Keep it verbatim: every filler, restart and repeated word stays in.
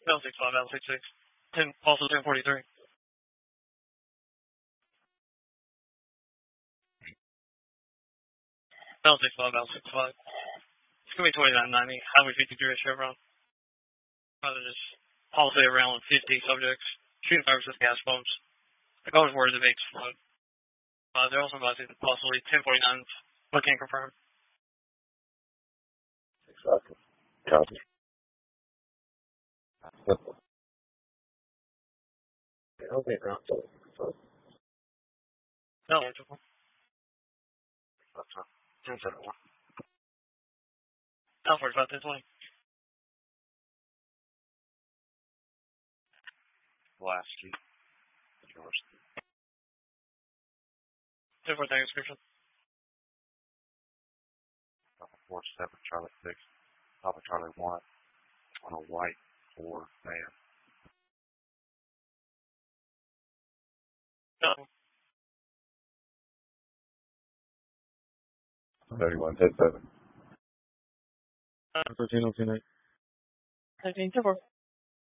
L six five, L six six. ten, also ten forty-three. L six five, L six five. It's going to be twenty-nine ninety, Highway fifty-three at Chevron. Rather just policy around fifty subjects, shooting fires with gas bombs. The goal is where the big explode. Uh, they're also advising possibly ten forty-nines, but can't confirm. Exactly. Copy. Okay, ground to so Eligible. that's fine. ten seventy-one. L forty-five, ten twenty. Lasky. Yours. ten forty-nine description. four seven Charlie six. Papa Charlie one. On a white Ford van. No. thirty-one, ten seven. Uh, thirteen, okay, thirteen, ten four.